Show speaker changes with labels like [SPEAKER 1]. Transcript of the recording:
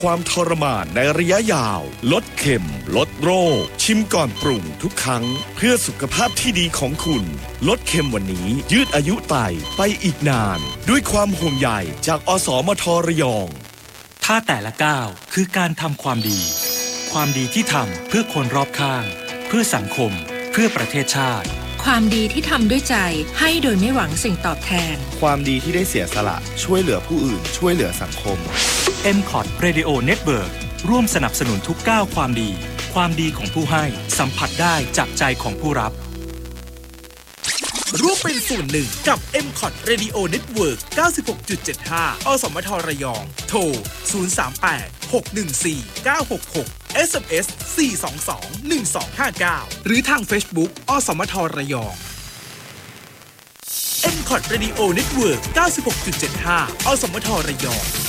[SPEAKER 1] ความทรมานในระยะยาวลดเค็มลดโรคชิมก่อนปรุงทุกครั้งเพื่อสุขภาพที่ดีของคุณลดเค็มวันนี้ยืดอายุไตไปอีกนานด้วยความห่วงใยจากอสมทระยอง
[SPEAKER 2] ถ้าแต่ละก้าวคือการทำความดีความดีที่ทำเพื่อคนรอบข้างเพื่อสังคมเพื่อประเทศชาติ
[SPEAKER 3] ความดีที่ทำด้วยใจให้โดยไม่หวังสิ่งตอบแทน
[SPEAKER 4] ความดีที่ได้เสียสละช่วยเหลือผู้อื่นช่วยเหลือสังคม
[SPEAKER 2] MCOT Radio Network ร่วมสนับสนุนทุกก้าวความดีความดีของผู้ให้สัมผัสได้จากใจของผู้รับ
[SPEAKER 5] ร่วมเป็นส่วนหนึ่งกับ MCOT Radio Network 96.75 อสมทระยองโทร 038-614-966 SMS 422-1259 หรือทาง Facebook อสมทระยอง MCOT Radio Network 96.75 อสมทระยอง